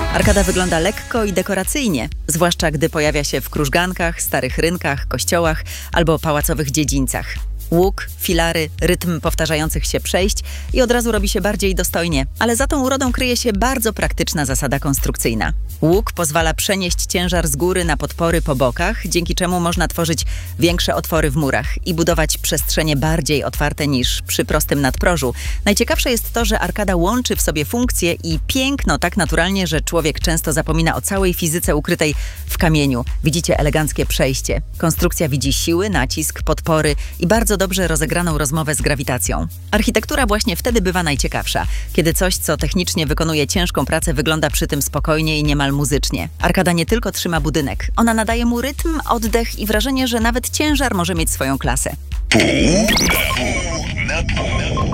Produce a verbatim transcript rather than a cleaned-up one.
Arkada wygląda lekko i dekoracyjnie, zwłaszcza gdy pojawia się w krużgankach, starych rynkach, kościołach albo pałacowych dziedzińcach. Łuk, filary, rytm powtarzających się przejść i od razu robi się bardziej dostojnie, ale za tą urodą kryje się bardzo praktyczna zasada konstrukcyjna. Łuk pozwala przenieść ciężar z góry na podpory po bokach, dzięki czemu można tworzyć większe otwory w murach i budować przestrzenie bardziej otwarte niż przy prostym nadprożu. Najciekawsze jest to, że arkada łączy w sobie funkcje i piękno tak naturalnie, że człowiek często zapomina o całej fizyce ukrytej w kamieniu. Widzicie eleganckie przejście. Konstrukcja widzi siły, nacisk, podpory i bardzo dobrze rozegraną rozmowę z grawitacją. Architektura właśnie wtedy bywa najciekawsza, kiedy coś, co technicznie wykonuje ciężką pracę, wygląda przy tym spokojnie i niemal muzycznie. Arkada nie tylko trzyma budynek, ona nadaje mu rytm, oddech i wrażenie, że nawet ciężar może mieć swoją klasę. Pół na pół.